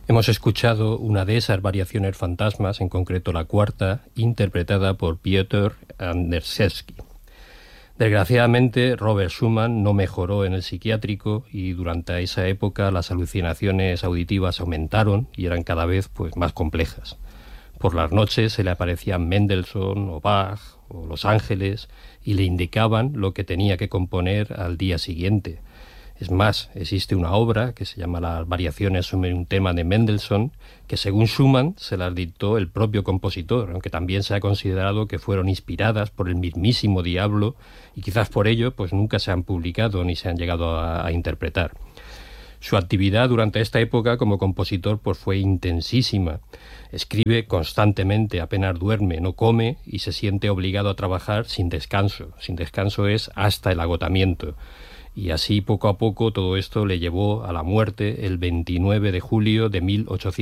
Hemos escuchado una de esas variaciones fantasmas, en concreto la cuarta, interpretada por Piotr Anderszewski. Desgraciadamente, Robert Schumann no mejoró en el psiquiátrico y durante esa época las alucinaciones auditivas aumentaron y eran cada vez más complejas. Por las noches se le aparecían Mendelssohn o Bach o Los Ángeles y le indicaban lo que tenía que componer al día siguiente. Es más, existe una obra que se llama Las variaciones sobre un tema de Mendelssohn, que según Schumann se las dictó el propio compositor, aunque también se ha considerado que fueron inspiradas por el mismísimo diablo y quizás por ello nunca se han publicado ni se han llegado a interpretar. Su actividad durante esta época como compositor fue intensísima. Escribe constantemente, apenas duerme, no come y se siente obligado a trabajar sin descanso. Sin descanso es hasta el agotamiento. Y así poco a poco todo esto le llevó a la muerte el 29 de julio de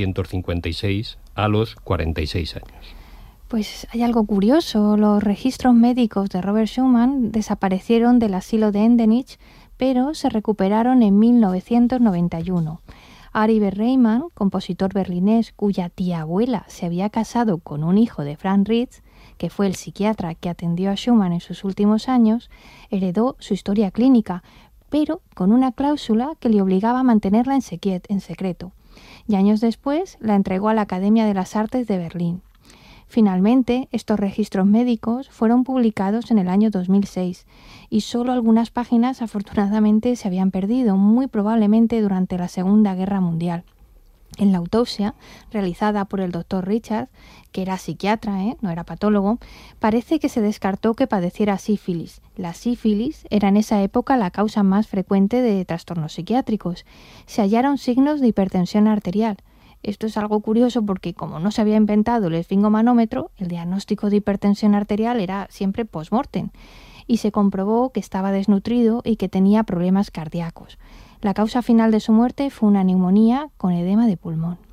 1856 a los 46 años. Pues hay algo curioso. Los registros médicos de Robert Schumann desaparecieron del asilo de Endenich, pero se recuperaron en 1991. Aribert Reimann, compositor berlinés cuya tía abuela se había casado con un hijo de Franz Liszt, que fue el psiquiatra que atendió a Schumann en sus últimos años, heredó su historia clínica, pero con una cláusula que le obligaba a mantenerla en secreto. Y años después la entregó a la Academia de las Artes de Berlín. Finalmente, estos registros médicos fueron publicados en el año 2006 y solo algunas páginas afortunadamente se habían perdido, muy probablemente durante la Segunda Guerra Mundial. En la autopsia, realizada por el Dr. Richard, que era psiquiatra, no era patólogo, parece que se descartó que padeciera sífilis. La sífilis era en esa época la causa más frecuente de trastornos psiquiátricos. Se hallaron signos de hipertensión arterial. Esto es algo curioso porque, como no se había inventado el esfingomanómetro, el diagnóstico de hipertensión arterial era siempre post-mortem y se comprobó que estaba desnutrido y que tenía problemas cardíacos. La causa final de su muerte fue una neumonía con edema de pulmón.